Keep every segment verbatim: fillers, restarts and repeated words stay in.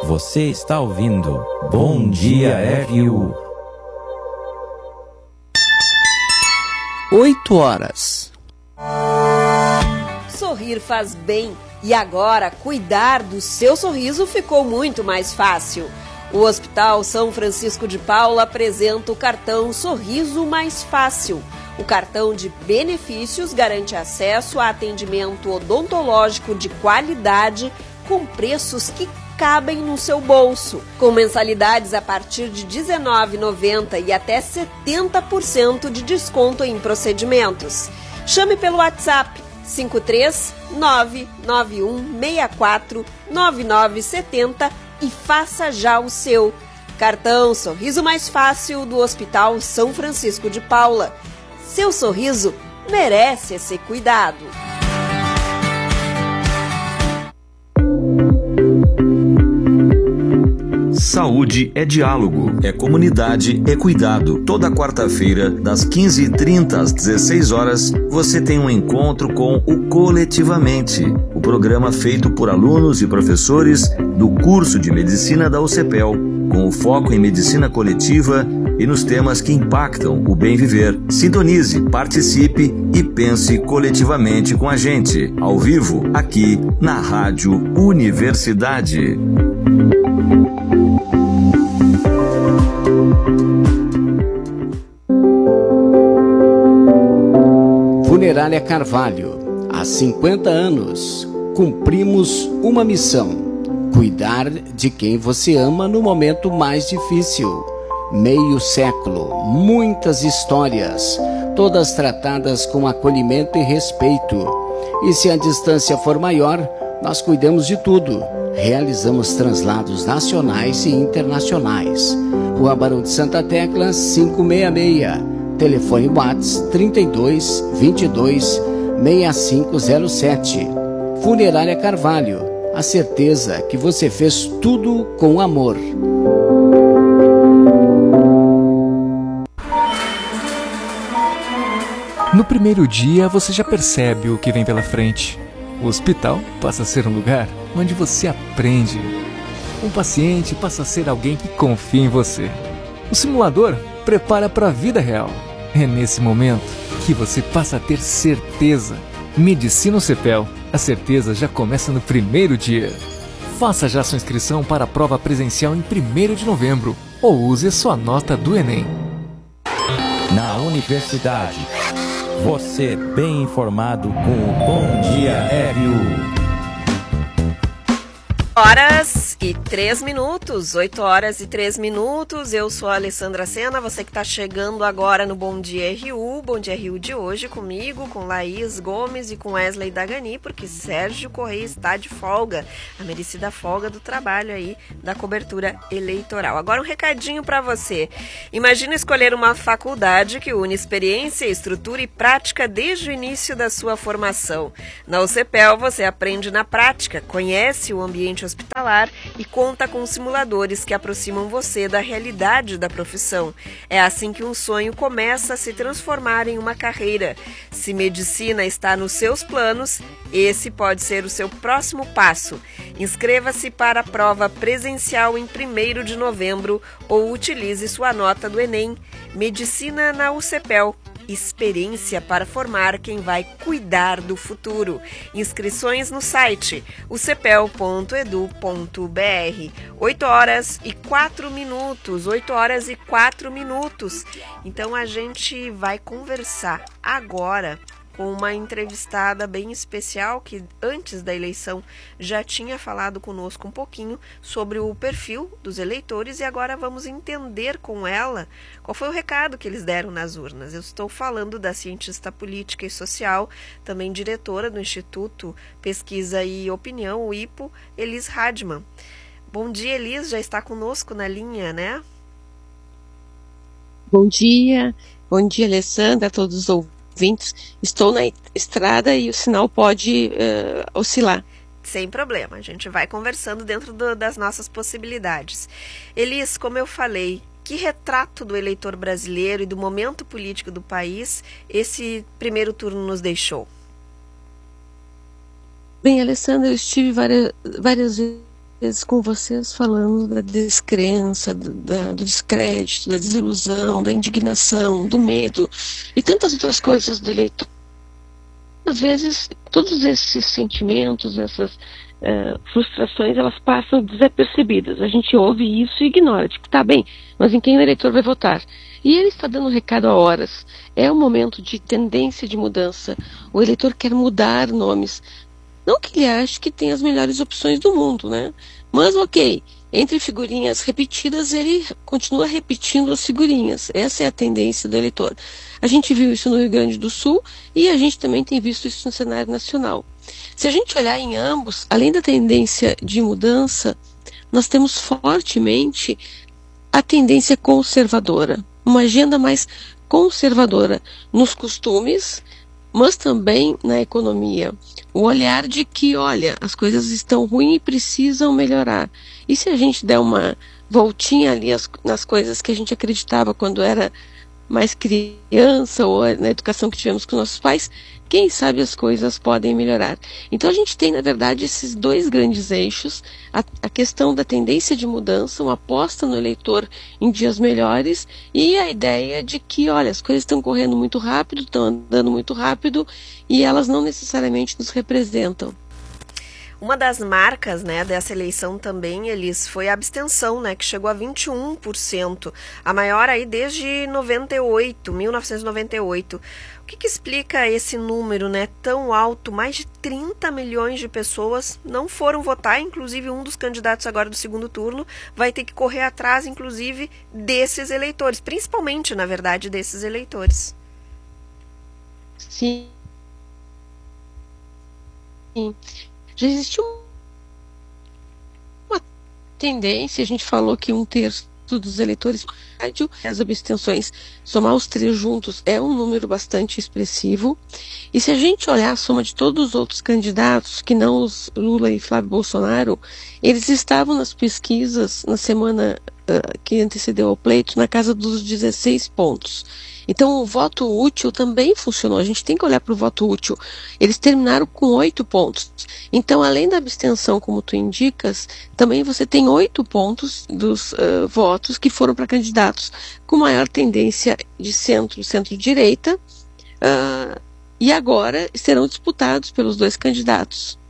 Você está ouvindo Bom Dia R U. Oito horas. Sorrir faz bem e agora cuidar do seu sorriso ficou muito mais fácil. O Hospital São Francisco de Paula apresenta o cartão Sorriso Mais Fácil. O cartão de benefícios garante acesso a atendimento odontológico de qualidade com preços que cabem no seu bolso, com mensalidades a partir de dezenove reais e noventa centavos e até setenta por cento de desconto em procedimentos. Chame pelo WhatsApp cinco três nove nove um seis quatro nove nove sete zero e faça já o seu. Cartão Sorriso Mais Fácil do Hospital São Francisco de Paula. Seu sorriso merece esse cuidado. Saúde é diálogo, é comunidade, é cuidado. Toda quarta-feira, das quinze e trinta às dezesseis horas, você tem um encontro com o Coletivamente, o programa feito por alunos e professores do curso de Medicina da U C P E L, com o foco em medicina coletiva e nos temas que impactam o bem viver. Sintonize, participe e pense coletivamente com a gente, ao vivo, aqui na Rádio Universidade. Funerária Carvalho, há cinquenta anos, cumprimos uma missão: cuidar de quem você ama no momento mais difícil. Meio século, muitas histórias, todas tratadas com acolhimento e respeito. E se a distância for maior, nós cuidamos de tudo. Realizamos translados nacionais e internacionais. Rua Barão de Santa Tecla, quinhentos e sessenta e seis. Telefone WhatsApp trinta e dois, vinte e dois, sessenta e cinco zero sete. Funerária Carvalho, a certeza que você fez tudo com amor. No primeiro dia, você já percebe o que vem pela frente. O hospital passa a ser um lugar onde você aprende. Um paciente passa a ser alguém que confia em você. O simulador prepara para a vida real. É nesse momento que você passa a ter certeza. Medicina U C P E L. A certeza já começa no primeiro dia. Faça já sua inscrição para a prova presencial em primeiro de novembro ou use sua nota do Enem. Na universidade, você bem informado com o Bom Dia R U. Horas e três minutos, oito horas e três minutos. Eu sou a Alessandra Sena, você que está chegando agora no Bom Dia R U. Bom Dia R U de hoje comigo, com Laís Gomes e com Wesley Dagani, porque Sérgio Correia está de folga, a merecida folga do trabalho aí da cobertura eleitoral. Agora um recadinho para você. Imagina escolher uma faculdade que une experiência, estrutura e prática desde o início da sua formação. Na U C P E L você aprende na prática, conhece o ambiente hospitalar e conta com simuladores que aproximam você da realidade da profissão. É assim que um sonho começa a se transformar em uma carreira. Se medicina está nos seus planos, esse pode ser o seu próximo passo. Inscreva-se para a prova presencial em primeiro de novembro ou utilize sua nota do Enem. Medicina na U C P E L. Experiência para formar quem vai cuidar do futuro. Inscrições no site u c p e l ponto e d u ponto b r. oito horas e quatro minutos. oito horas e quatro minutos. Então a gente vai conversar agora com uma entrevistada bem especial que antes da eleição já tinha falado conosco um pouquinho sobre o perfil dos eleitores e agora vamos entender com ela qual foi o recado que eles deram nas urnas. Eu estou falando da cientista política e social, também diretora do Instituto Pesquisa e Opinião, o I P O, Elis Radman. Bom dia, Elis, já está conosco na linha, né? Bom dia, bom dia, Alessandra, a todos os ouvintes. Estou na estrada e o sinal pode uh, oscilar. Sem problema, a gente vai conversando dentro do, das nossas possibilidades. Elis, como eu falei, que retrato do eleitor brasileiro e do momento político do país esse primeiro turno nos deixou? Bem, Alessandra, eu estive várias, várias vezes com vocês falando da descrença, do, da, do descrédito, da desilusão, da indignação, do medo e tantas outras coisas do eleitor. Às vezes, todos esses sentimentos, essas uh, frustrações, elas passam desapercebidas. A gente ouve isso e ignora, tipo, tá bem, mas em quem o eleitor vai votar? E ele está dando um recado há horas. É um momento de tendência de mudança. O eleitor quer mudar nomes. Não que ele ache que tem as melhores opções do mundo, né? Mas ok, entre figurinhas repetidas, ele continua repetindo as figurinhas. Essa é a tendência do eleitor. A gente viu isso no Rio Grande do Sul e a gente também tem visto isso no cenário nacional. Se a gente olhar em ambos, além da tendência de mudança, nós temos fortemente a tendência conservadora. Uma agenda mais conservadora nos costumes, mas também na economia. O olhar de que, olha, as coisas estão ruins e precisam melhorar. E se a gente der uma voltinha ali as, nas coisas que a gente acreditava quando era mais criança ou na educação que tivemos com nossos pais, quem sabe as coisas podem melhorar. Então a gente tem, na verdade, esses dois grandes eixos, a, a questão da tendência de mudança, uma aposta no eleitor em dias melhores e a ideia de que, olha, as coisas estão correndo muito rápido, estão andando muito rápido e elas não necessariamente nos representam. Uma das marcas, né, dessa eleição também, Elis, foi a abstenção, né, que chegou a vinte e um por cento, a maior aí desde noventa e oito, mil novecentos e noventa e oito. O que, que explica esse número, né, tão alto? Mais de trinta milhões de pessoas não foram votar, inclusive um dos candidatos agora do segundo turno vai ter que correr atrás, inclusive, desses eleitores, principalmente, na verdade, desses eleitores. Sim. Sim. Já existiu uma tendência, a gente falou que um terço dos eleitores, as abstenções, somar os três juntos é um número bastante expressivo. E se a gente olhar a soma de todos os outros candidatos, que não os Lula e Flávio Bolsonaro, eles estavam nas pesquisas na semana uh, que antecedeu ao pleito na casa dos dezesseis pontos. Então o voto útil também funcionou, a gente tem que olhar para o voto útil. Eles terminaram com oito pontos. Então, além da abstenção, como tu indicas, também você tem oito pontos dos uh, votos que foram para candidatos com maior tendência de centro, centro-direita, uh, e agora serão disputados pelos dois candidatos.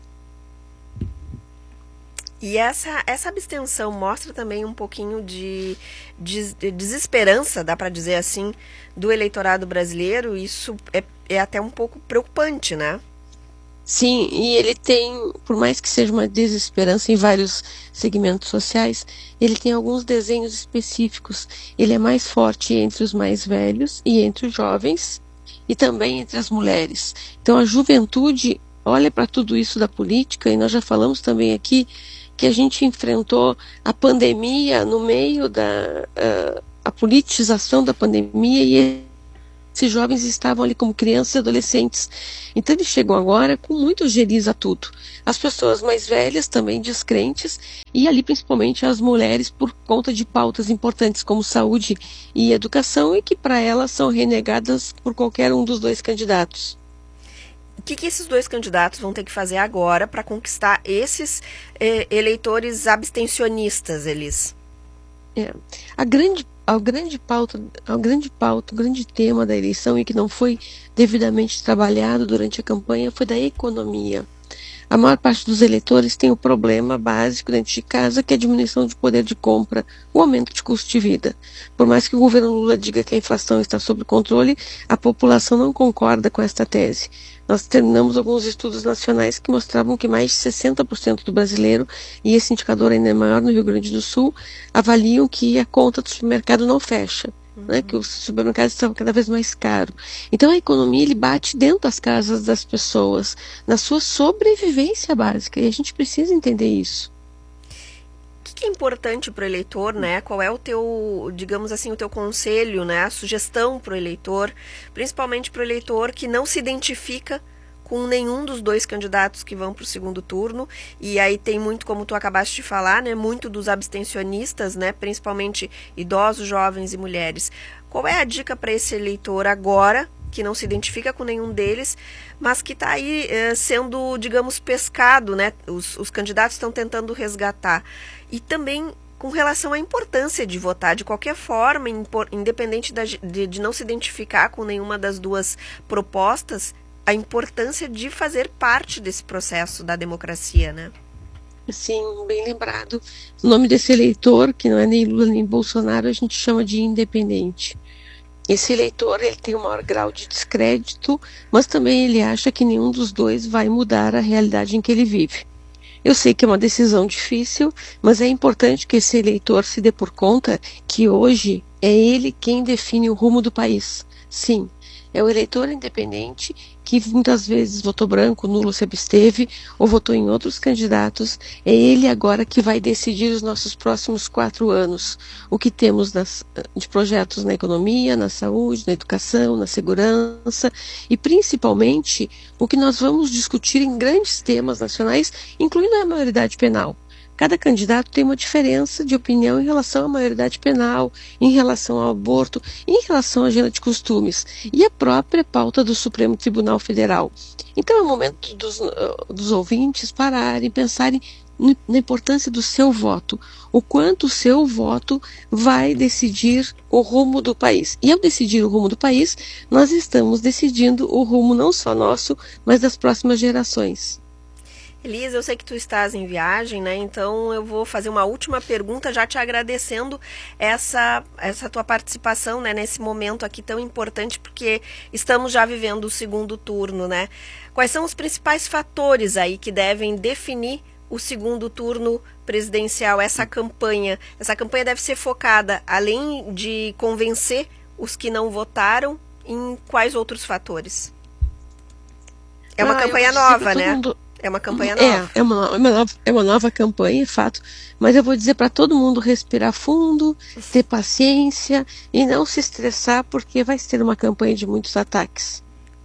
E essa, essa abstenção mostra também um pouquinho de, de, de desesperança, dá para dizer assim, do eleitorado brasileiro. Isso é, é até um pouco preocupante, né? Sim, e ele tem, por mais que seja uma desesperança em vários segmentos sociais, ele tem alguns desenhos específicos. Ele é mais forte entre os mais velhos e entre os jovens, e também entre as mulheres. Então a juventude olha para tudo isso da política, e nós já falamos também aqui que a gente enfrentou a pandemia no meio da uh, a politização da pandemia, e esses jovens estavam ali como crianças e adolescentes. Então eles chegam agora com muito geris a tudo. As pessoas mais velhas também descrentes, e ali principalmente as mulheres por conta de pautas importantes como saúde e educação, e que para elas são renegadas por qualquer um dos dois candidatos. O que, que esses dois candidatos vão ter que fazer agora para conquistar esses eh, eleitores abstencionistas, Elis? É, a grande, a grande pauta, a grande pauta, o grande tema da eleição, e que não foi devidamente trabalhado durante a campanha, foi da economia. A maior parte dos eleitores tem o problema básico dentro de casa, que é a diminuição de poder de compra, o aumento de custo de vida. Por mais que o governo Lula diga que a inflação está sob controle, a população não concorda com esta tese. Nós terminamos alguns estudos nacionais que mostravam que mais de sessenta por cento do brasileiro, e esse indicador ainda é maior no Rio Grande do Sul, avaliam que a conta do supermercado não fecha. Né, que o supermercado estava cada vez mais caro. Então a economia ele bate dentro das casas das pessoas, na sua sobrevivência básica, e a gente precisa entender isso. O que é importante para o eleitor, né? Qual é o teu, digamos assim, o teu conselho, né? A sugestão para o eleitor, principalmente para o eleitor que não se identifica com nenhum dos dois candidatos que vão para o segundo turno, e aí tem muito, como tu acabaste de falar, né, muito dos abstencionistas, né, principalmente idosos, jovens e mulheres. Qual é a dica para esse eleitor agora, que não se identifica com nenhum deles, mas que está aí eh, sendo, digamos, pescado, né? Os, os candidatos estão tentando resgatar. E também com relação à importância de votar, de qualquer forma, independente da, de, de não se identificar com nenhuma das duas propostas, a importância de fazer parte desse processo da democracia, né? Sim, bem lembrado. O nome desse eleitor, que não é nem Lula nem Bolsonaro, a gente chama de independente. Esse eleitor, ele tem um maior grau de descrédito, mas também ele acha que nenhum dos dois vai mudar a realidade em que ele vive. Eu sei que é uma decisão difícil, mas é importante que esse eleitor se dê por conta que hoje é ele quem define o rumo do país. Sim, é o eleitor independente que muitas vezes votou branco, nulo, se absteve ou votou em outros candidatos. É ele agora que vai decidir os nossos próximos quatro anos. O que temos nas, de projetos na economia, na saúde, na educação, na segurança e principalmente o que nós vamos discutir em grandes temas nacionais, incluindo a maioridade penal. Cada candidato tem uma diferença de opinião em relação à maioridade penal, em relação ao aborto, em relação à agenda de costumes e a própria pauta do Supremo Tribunal Federal. Então é o momento dos, dos ouvintes pararem, pensarem na importância do seu voto, o quanto o seu voto vai decidir o rumo do país. E ao decidir o rumo do país, nós estamos decidindo o rumo não só nosso, mas das próximas gerações. Elisa, eu sei que tu estás em viagem, né? Então eu vou fazer uma última pergunta, já te agradecendo essa, essa tua participação, né, nesse momento aqui tão importante, porque estamos já vivendo o segundo turno, né? Quais são os principais fatores aí que devem definir o segundo turno presidencial, essa campanha? Essa campanha deve ser focada, além de convencer os que não votaram, em quais outros fatores? É uma ah, campanha nova, né? Mundo... É uma campanha nova. É, é uma, é, uma nova, é uma nova campanha, é fato. Mas eu vou dizer para todo mundo respirar fundo, ter paciência e não se estressar, porque vai ser uma campanha de muitos ataques.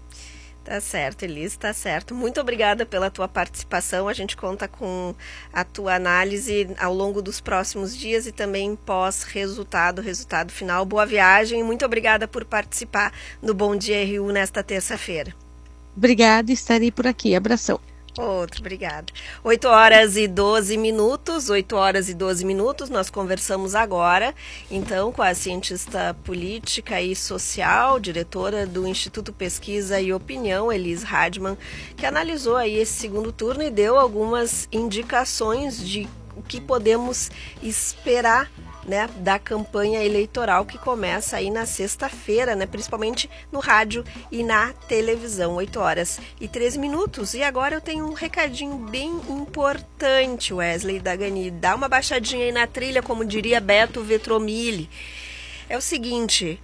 Tá certo, Elise, tá certo. Muito obrigada pela tua participação. A gente conta com a tua análise ao longo dos próximos dias e também pós-resultado, resultado final. Boa viagem e muito obrigada por participar do Bom Dia R U nesta terça-feira. Obrigada, estarei por aqui. Abração. Outro, obrigada. oito horas e doze minutos, oito horas e doze minutos, nós conversamos agora, então, com a cientista política e social, diretora do Instituto Pesquisa e Opinião, Elise Radman, que analisou aí esse segundo turno e deu algumas indicações de o que podemos esperar, né, da campanha eleitoral que começa aí na sexta-feira, né, principalmente no rádio e na televisão, oito horas e treze minutos. E agora eu tenho um recadinho bem importante, Wesley Dagani. Dá uma baixadinha aí na trilha, como diria Beto Vetromilli. É o seguinte...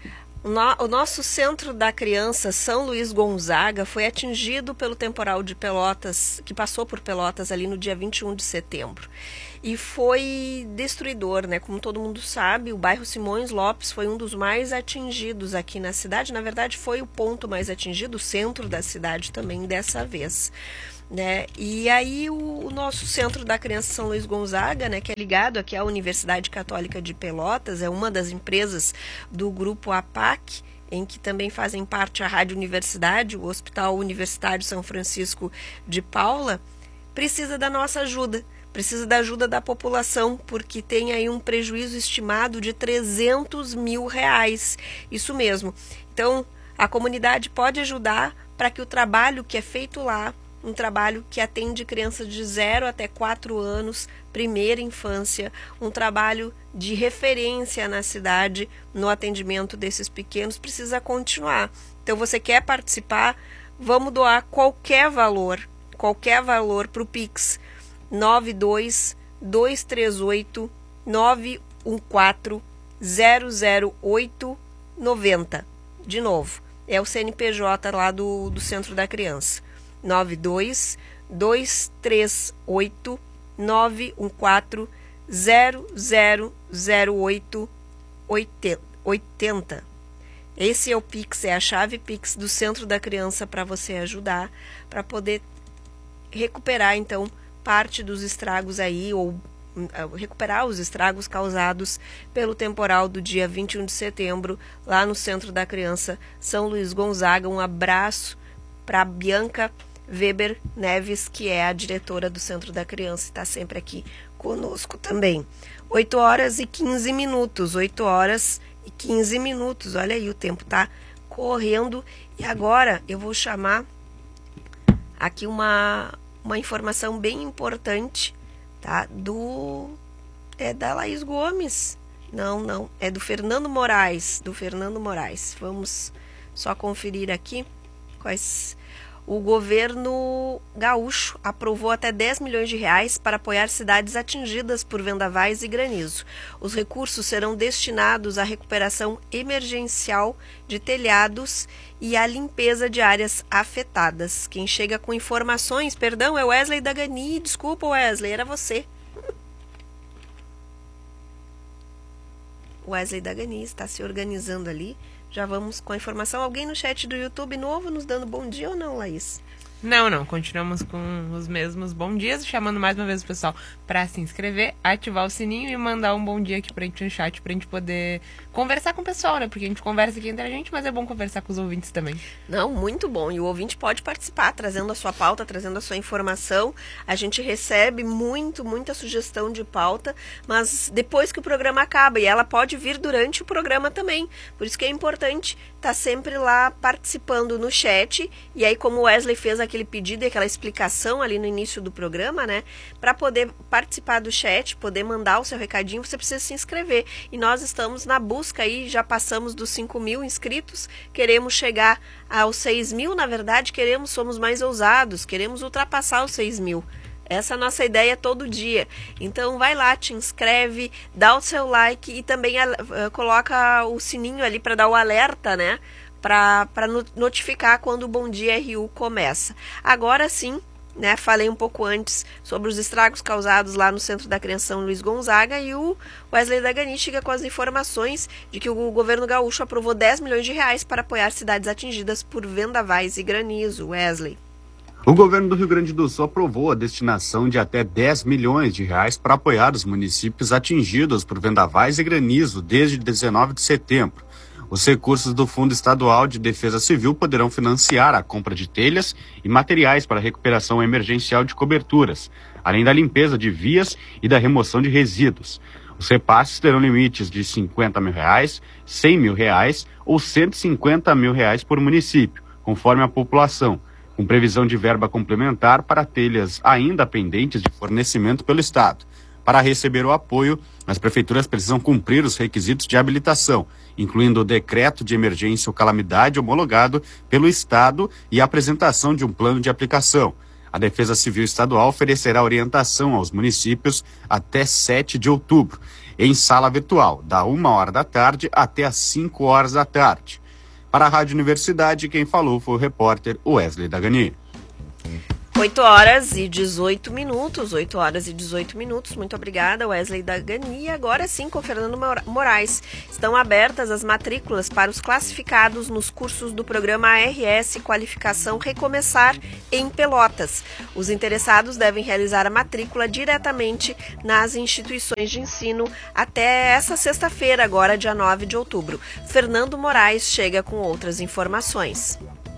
O nosso Centro da Criança São Luís Gonzaga foi atingido pelo temporal de Pelotas, que passou por Pelotas ali no dia vinte e um de setembro. E foi destruidor, né? Como todo mundo sabe, o bairro Simões Lopes foi um dos mais atingidos aqui na cidade. Na verdade, foi o ponto mais atingido, o centro da cidade também dessa vez. Né? E aí o, o nosso Centro da Criança São Luís Gonzaga, né, que é ligado aqui à Universidade Católica de Pelotas, é uma das empresas do grupo A P A C, em que também fazem parte a Rádio Universidade, o Hospital Universitário São Francisco de Paula, precisa da nossa ajuda, precisa da ajuda da população, porque tem aí um prejuízo estimado de trezentos mil reais, isso mesmo. Então, a comunidade pode ajudar para que o trabalho que é feito lá, um trabalho que atende crianças de zero até quatro anos, primeira infância, um trabalho de referência na cidade no atendimento desses pequenos, precisa continuar. Então, você quer participar? Vamos doar qualquer valor, qualquer valor para o Pix nove dois dois três oito nove um quatro zero zero oito nove zero. De novo, é o C N P J lá do, do Centro da Criança. nove dois dois três oito nove um quatro zero zero zero oito oito zero. Esse é o Pix, é a chave Pix do Centro da Criança para você ajudar, para poder recuperar então parte dos estragos aí, ou recuperar os estragos causados pelo temporal do dia vinte e um de setembro, lá no Centro da Criança São Luís Gonzaga. Um abraço para Bianca Weber Neves, que é a diretora do Centro da Criança e está sempre aqui conosco também. oito horas e quinze minutos, oito horas e quinze minutos, olha aí, o tempo está correndo. E agora eu vou chamar aqui uma, uma informação bem importante, tá? Do, é da Laís Gomes, não, não, é do Fernando Moraes, do Fernando Moraes. Vamos só conferir aqui quais... O governo gaúcho aprovou até dez milhões de reais para apoiar cidades atingidas por vendavais e granizo. Os recursos serão destinados à recuperação emergencial de telhados e à limpeza de áreas afetadas. Quem chega com informações, perdão, é Wesley Dagani. Desculpa, Wesley, era você. Wesley Dagani está se organizando ali. Já vamos com a informação. Alguém no chat do YouTube novo nos dando bom dia ou não, Laís? Não, não. Continuamos com os mesmos bom dias. Chamando mais uma vez o pessoal para se inscrever, ativar o sininho e mandar um bom dia aqui pra gente no chat, pra gente poder conversar com o pessoal, né? Porque a gente conversa aqui entre a gente, mas é bom conversar com os ouvintes também. Não, muito bom. E o ouvinte pode participar, trazendo a sua pauta, trazendo a sua informação. A gente recebe muito, muita sugestão de pauta, mas depois que o programa acaba. E ela pode vir durante o programa também. Por isso que é importante estar sempre lá participando no chat. E aí, como o Wesley fez aquele pedido e aquela explicação ali no início do programa, né? Para poder participar do chat, poder mandar o seu recadinho, você precisa se inscrever. E nós estamos na busca aí, já passamos dos cinco mil inscritos, queremos chegar aos seis mil, na verdade, queremos, somos mais ousados, queremos ultrapassar os seis mil. Essa é a nossa ideia todo dia. Então vai lá, te inscreve, dá o seu like e também uh, coloca o sininho ali para dar o alerta, né? Para notificar quando o Bom Dia R U começa. Agora sim, né, falei um pouco antes sobre os estragos causados lá no Centro da Criança São Luís Gonzaga, e o Wesley Dagani chega com as informações de que o governo gaúcho aprovou dez milhões de reais para apoiar cidades atingidas por vendavais e granizo. Wesley. O governo do Rio Grande do Sul aprovou a destinação de até dez milhões de reais para apoiar os municípios atingidos por vendavais e granizo desde dezenove de setembro. Os recursos do Fundo Estadual de Defesa Civil poderão financiar a compra de telhas e materiais para a recuperação emergencial de coberturas, além da limpeza de vias e da remoção de resíduos. Os repasses terão limites de cinquenta mil reais, cem mil reais ou cento e cinquenta mil reais por município, conforme a população, com previsão de verba complementar para telhas ainda pendentes de fornecimento pelo Estado. Para receber o apoio, as prefeituras precisam cumprir os requisitos de habilitação, incluindo o decreto de emergência ou calamidade homologado pelo Estado e a apresentação de um plano de aplicação. A Defesa Civil Estadual oferecerá orientação aos municípios até sete de outubro, em sala virtual, da uma hora da tarde até as cinco horas da tarde. Para a Rádio Universidade, quem falou foi o repórter Wesley Dagani. oito horas e dezoito minutos, oito horas e dezoito minutos. Muito obrigada, Wesley Dagani. E agora sim, com Fernando Moraes. Estão abertas as matrículas para os classificados nos cursos do programa A R S Qualificação Recomeçar em Pelotas. Os interessados devem realizar a matrícula diretamente nas instituições de ensino até essa sexta-feira, agora dia nove de outubro. Fernando Moraes chega com outras informações.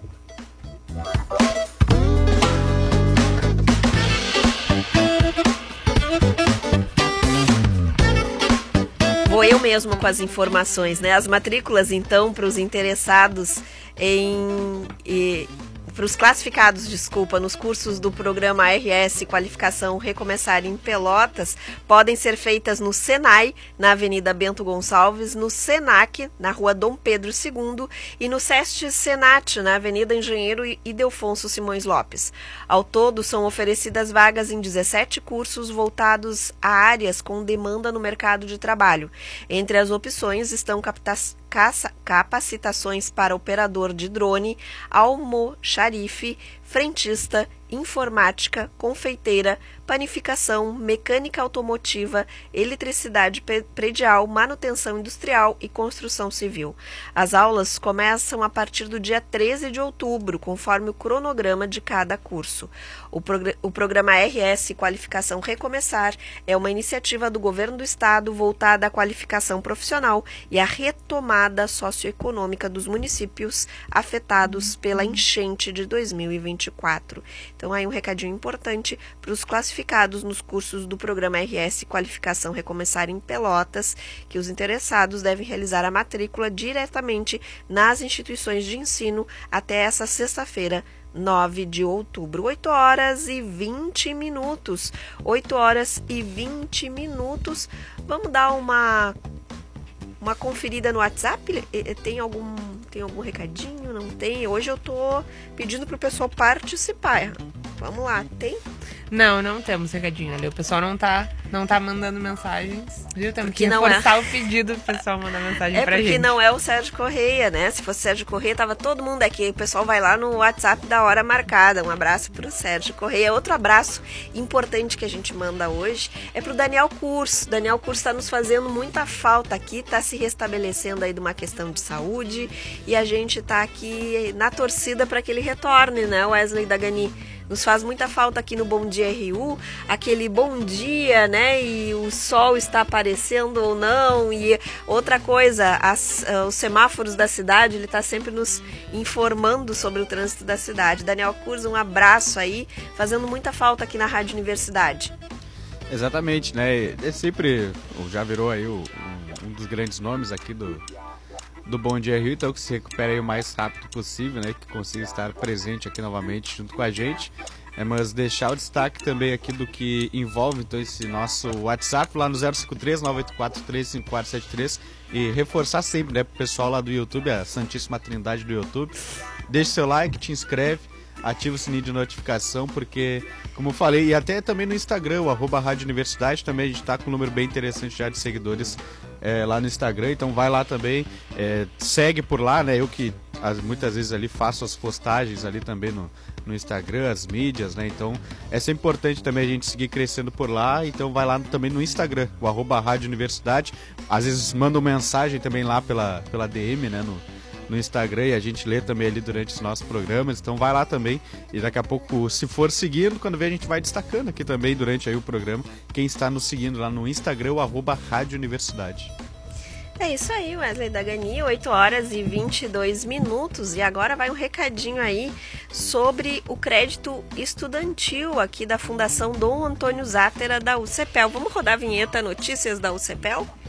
Vou eu mesmo com as informações, né? As matrículas, então, para os interessados em... E, para os classificados, desculpa, nos cursos do programa A R S Qualificação Recomeçar em Pelotas, podem ser feitas no Senai, na Avenida Bento Gonçalves, no Senac, na Rua Dom Pedro segundo, e no SEST Senat, na Avenida Engenheiro Ildefonso Simões Lopes. Ao todo, são oferecidas vagas em dezessete cursos voltados a áreas com demanda no mercado de trabalho. Entre as opções estão captações, capacitações para operador de drone, almoxarife, frentista, informática, confeiteira, panificação, mecânica automotiva, eletricidade predial, manutenção industrial e construção civil. As aulas começam a partir do dia treze de outubro, conforme o cronograma de cada curso. O, progr- o programa R S Qualificação Recomeçar é uma iniciativa do Governo do Estado voltada à qualificação profissional e à retomada socioeconômica dos municípios afetados pela enchente de dois mil e vinte e quatro. Então, aí um recadinho importante para os classificados nos cursos do programa R S Qualificação Recomeçar em Pelotas, que os interessados devem realizar a matrícula diretamente nas instituições de ensino até essa sexta-feira, nove de outubro, oito horas e vinte minutos. oito horas e vinte minutos. Vamos dar uma uma conferida no WhatsApp? Tem algum tem algum recadinho? Não tem? Hoje eu tô pedindo pro pessoal participar. Vamos lá, tem? Não, não temos recadinho ali. O pessoal não tá, não tá mandando mensagens. Viu? Temos Porque que não reforçar é. o pedido pro pessoal mandar mensagem É pra gente. porque não é o Sérgio Correia, né? Se fosse o Sérgio Correia, tava todo mundo aqui. O pessoal vai lá no WhatsApp da hora marcada. Um abraço pro Sérgio Correia. Outro abraço importante que a gente manda hoje é pro Daniel Curso. Daniel Curso tá nos fazendo muita falta aqui, tá se restabelecendo aí de uma questão de saúde e a gente tá aqui na torcida para que ele retorne, né, Wesley Dagani? Nos faz muita falta aqui no Bom Dia R U, aquele bom dia, né? E o sol está aparecendo ou não. E outra coisa, as, uh, os semáforos da cidade, ele está sempre nos informando sobre o trânsito da cidade. Daniel Curso, um abraço aí, fazendo muita falta aqui na Rádio Universidade. Exatamente, né? É sempre, já virou aí o, um, um dos grandes nomes aqui do, do Bom Dia R U, então que se recupere aí o mais rápido possível, né? Que consiga estar presente aqui novamente junto com a gente. É, mas deixar o destaque também aqui do que envolve então esse nosso WhatsApp lá no zero cinco três, nove oito quatro, três cinco quatro sete três e reforçar sempre, né, pro pessoal lá do YouTube, a Santíssima Trindade do YouTube. Deixe seu like, te inscreve, ativa o sininho de notificação, porque, como eu falei, e até também no Instagram, o arroba Rádio Universidade, também a gente tá com um número bem interessante já de seguidores é, lá no Instagram, então vai lá também, é, segue por lá, né, eu que as, muitas vezes ali faço as postagens ali também no, no Instagram, as mídias, né, então é sempre importante também a gente seguir crescendo por lá, então vai lá também no Instagram, o arroba Rádio Universidade, às vezes mandam mensagem também lá pela, pela D M, né, no no Instagram, e a gente lê também ali durante os nossos programas, então vai lá também e daqui a pouco, se for seguindo, quando vê a gente vai destacando aqui também durante aí o programa, quem está nos seguindo lá no Instagram, o arroba Rádio Universidade. É isso aí, Wesley Dagani, oito horas e vinte e dois minutos, e agora vai um recadinho aí sobre o crédito estudantil aqui da Fundação Dom Antônio Zátera da U C P E L. Vamos rodar a vinheta Notícias da U C P E L?